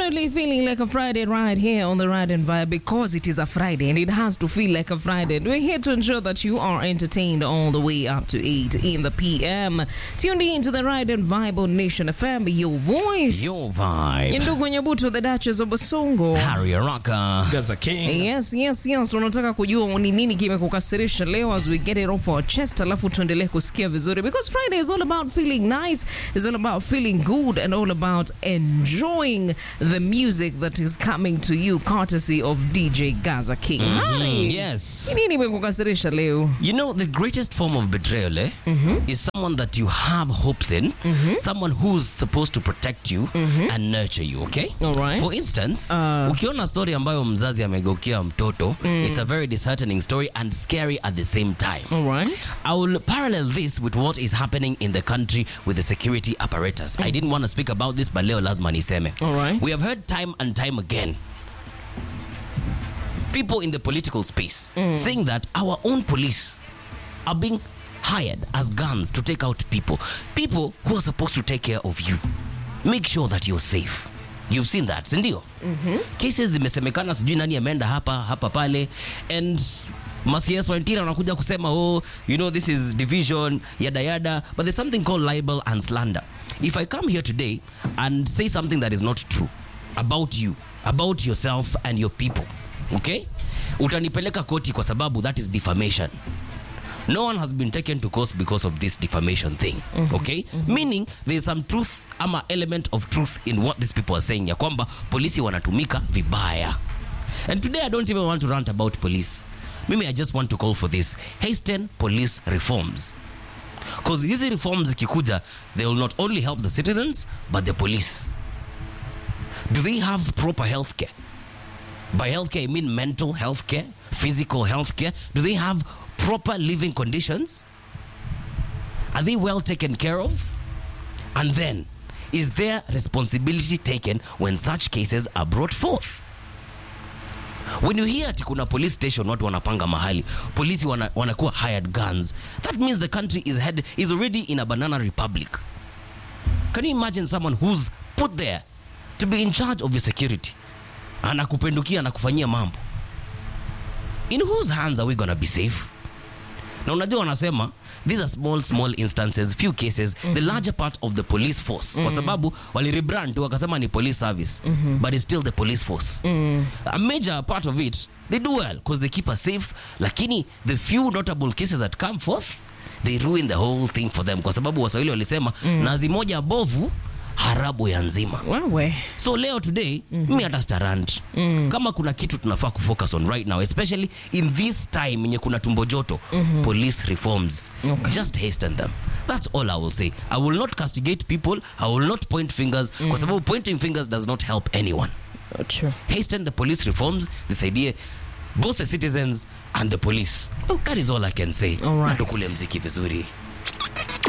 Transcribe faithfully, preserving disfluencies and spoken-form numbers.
Definitely feeling like a Friday right here on the Ride and Vibe, because it is a Friday and it has to feel like a Friday. We're here to ensure that you are entertained all the way up to eight in the P M. Tuned in to the Ride and Vibe on Nation F M, your voice. Your vibe. Ndugu Nyabuto, the Duchess of Basongo. Harry Rocker. Gaza King. Yes, yes, yes. Tunataka kujua ni nini kimekukasirisha leo as we get it off our chest, alafu tuendelee kusikia vizuri, because Friday is all about feeling nice, it's all about feeling good, and all about enjoying the music that is coming to you courtesy of D J Gaza King. Mm-hmm. Harry, yes. nini imekukasirisha leo? You know, the greatest form of betrayal eh, mm-hmm. is someone that you have hopes in, mm-hmm. someone who's supposed to protect you mm-hmm. and nurture you, okay? All right. For instance, uh, ukiona story ambayo mzazi amegeukia mtoto, mm. it's a very disheartening story and scary at the same time. All right. I will parallel this with what is happening in the country with the security apparatus. Mm. I didn't want to speak about this, but leo lazima niseme. All right. We have heard time and time again people in the political space mm. saying that our own police are being hired as guns to take out people. People who are supposed to take care of you. Make sure that you're safe. You've seen that, sindio? Mm-hmm. Cases zimesemekana sijui nani ameenda hapa, hapa pale, and Masias Wantina wanakuja kusema, oh, you know, this is division, yada yada, but there's something called libel and slander. If I come here today and say something that is not true about you, about yourself and your people, okay? Utanipeleka koti kwa sababu that is defamation. No one has been taken to court because of this defamation thing, mm-hmm. okay? Mm-hmm. Meaning there's some truth, ama element of truth in what these people are saying, ya kwamba polisi wanatumika vibaya. And today I don't even want to rant about police. Mimi, I just want to call for this. Hasten police reforms. Because these reforms ikikuja, they will not only help the citizens, but the police. Do they have proper health care? By health care, I mean mental health care, physical health care. Do they have proper living conditions? Are they well taken care of? And then, is there responsibility taken when such cases are brought forth? When you hear ati kuna police station watu wanapanga mahali, polisi wana, wanakuwa hired guns, that means the country is head is already in a banana republic. Can you imagine someone who's put there to be in charge of your security, anakupendukia, anakufanyia mambo? In whose hands are we gonna be safe? Na unajua wanasema these are small small instances, few cases, mm-hmm. the larger part of the police force, mm-hmm. kwa sababu wali rebrand wakasema ni police service, mm-hmm. but it's still the police force. Mm-hmm. A major part of it, they do well because they keep us safe, lakini the few notable cases that come forth, they ruin the whole thing for them, kwa sababu Waswahili walisema mm-hmm. nazi moja bovu harabu ya nzima. Wewe. So leo today, mm-hmm. mi hata starand. Mm. Kama kuna kitu tunafaa kufocus on right now, especially in this time yenye kuna tumbo joto, mm-hmm. police reforms. Okay. Just hasten them. That's all I will say. I will not castigate people. I will not point fingers. Mm. Kwa sababu pointing fingers does not help anyone. Oh, true. Hasten the police reforms. This idea, both the citizens and the police. Oh. That is all I can say. All right. Natukule mziki vizuri.